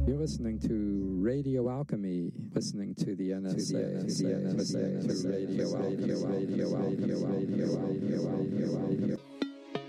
You're listening to Radio Alchemy, listening to the NSA, listening to Radio Alchemy.